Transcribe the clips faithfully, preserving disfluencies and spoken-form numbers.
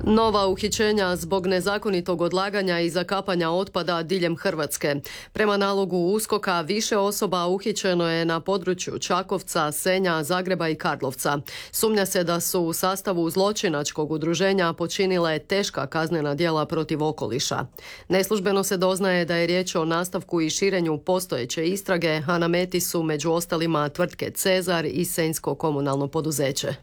Nova uhićenja zbog nezakonitog odlaganja i zakapanja otpada diljem Hrvatske. Prema nalogu USKOK-a više osoba uhićeno je na području Čakovca, Senja, Zagreba i Karlovca. Sumnja se da su u sastavu zločinačkog udruženja počinile teška kaznena djela protiv okoliša. Neslužbeno se doznaje da je riječ o nastavku i širenju postojeće istrage, a na meti su među ostalima tvrtke Cezar i Senjsko komunalno poduzeće.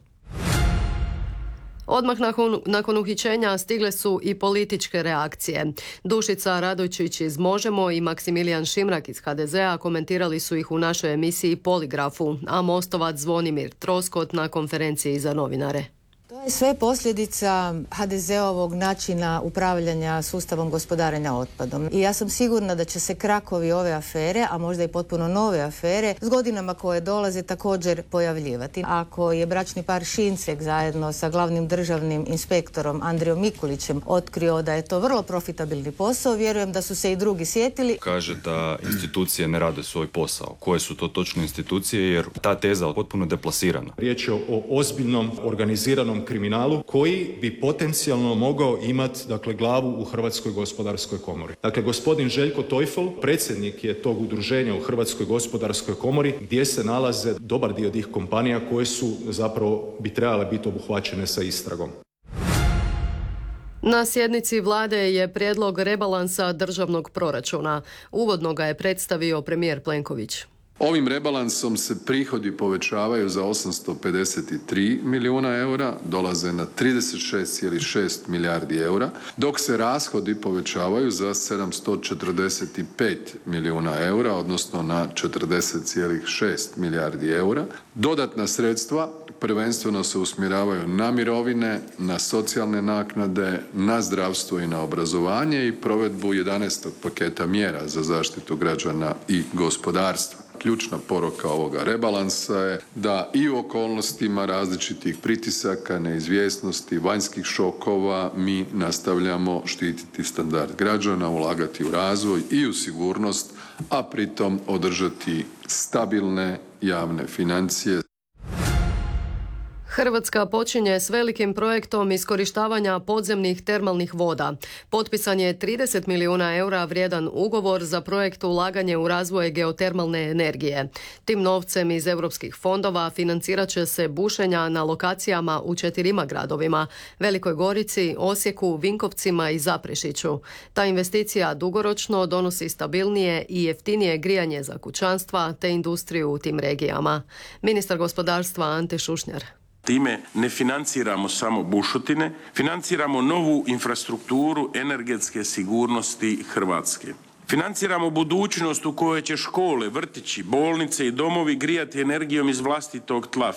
Odmah nakon, nakon uhićenja stigle su i političke reakcije. Dušica Radojčić iz Možemo i Maksimilijan Šimrak iz ha de zea komentirali su ih u našoj emisiji Poligrafu, a Mostovac Zvonimir Troskot na konferenciji za novinare. To je sve posljedica ha de zeovog načina upravljanja sustavom gospodarenja otpadom. I ja sam sigurna da će se krakovi ove afere, a možda i potpuno nove afere, s godinama koje dolaze također pojavljivati. Ako je bračni par Šincek zajedno sa glavnim državnim inspektorom Andrijom Mikulićem otkrio da je to vrlo profitabilni posao, vjerujem da su se i drugi sjetili. Kaže da institucije ne rade svoj posao. Koje su to točno institucije, jer ta teza je potpuno deplasirana. Riječ je o ozbiljnom, organiziranom kriminalu koji bi potencijalno mogao imati, dakle, glavu u Hrvatskoj gospodarskoj komori. Dakle, gospodin Željko Tojfel, predsjednik je tog udruženja u Hrvatskoj gospodarskoj komori, gdje se nalaze dobar dio tih kompanija koje su zapravo bi trebale biti obuhvaćene sa istragom. Na sjednici vlade je prijedlog rebalansa državnog proračuna. Uvodno ga je predstavio premijer Plenković. Ovim rebalansom se prihodi povećavaju za osamsto pedeset tri milijuna eura, dolaze na trideset šest zarez šest milijardi eura, dok se rashodi povećavaju za sedamsto četrdeset pet milijuna eura, odnosno na četrdeset zarez šest milijardi eura. Dodatna sredstva prvenstveno se usmjeravaju na mirovine, na socijalne naknade, na zdravstvo i na obrazovanje i provedbu jedanaestog paketa mjera za zaštitu građana i gospodarstva. Ključna poruka ovoga rebalansa je da i u okolnostima različitih pritisaka, neizvjesnosti, vanjskih šokova mi nastavljamo štititi standard građana, ulagati u razvoj i u sigurnost, a pritom održati stabilne javne financije. Hrvatska počinje s velikim projektom iskorištavanja podzemnih termalnih voda. Potpisan je trideset milijuna eura vrijedan ugovor za projekt ulaganje u razvoj geotermalne energije. Tim novcem iz europskih fondova financirat će se bušenja na lokacijama u četirima gradovima: Velikoj Gorici, Osijeku, Vinkovcima i Zaprešiću. Ta investicija dugoročno donosi stabilnije i jeftinije grijanje za kućanstva te industriju u tim regijama. Ministar gospodarstva Ante Šušnjar. Time ne financiramo samo bušotine, financiramo novu infrastrukturu energetske sigurnosti Hrvatske. Financiramo budućnost u kojoj će škole, vrtići, bolnice i domovi grijati energijom iz vlastitog tla.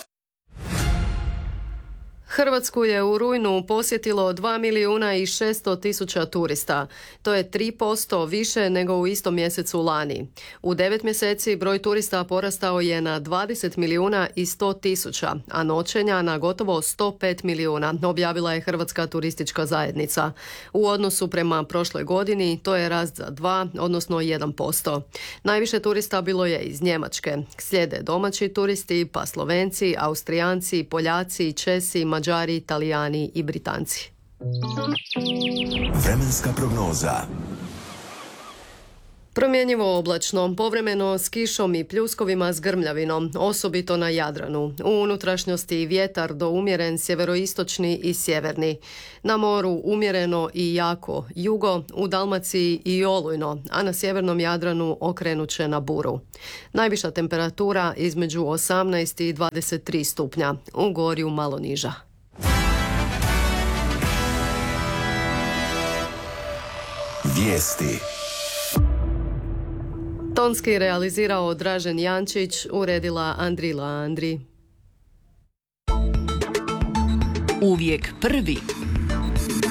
Hrvatsku je u rujnu posjetilo dva milijuna i šesto tisuća turista. To je tri posto više nego u istom mjesecu lani. U devet mjeseci broj turista porastao je na dvadeset milijuna i sto tisuća, a noćenja na gotovo sto pet milijuna, objavila je Hrvatska turistička zajednica. U odnosu prema prošloj godini to je rast za dva, odnosno jedan posto. Najviše turista bilo je iz Njemačke. Slijede domaći turisti, pa Slovenci, Austrijanci, Poljaci, Česi, Mađari, Italijani i Britanci. Vremenska prognoza. Promjenjivo oblačno, povremeno s kišom i pljuskovima s grmljavinom, osobito na Jadranu. U unutrašnjosti vjetar do umjeren sjeveroistočni i sjeverni. Na moru umjereno i jako jugo, u Dalmaciji i olujno, a na sjevernom Jadranu okrenut će na buru. Najviša temperatura između osamnaest i dvadeset tri stupnja, u Gorju malo niža. Vijesti. Tonski realizirao Dražen Jančić, uredila Andrila Andri. Uvijek prvi.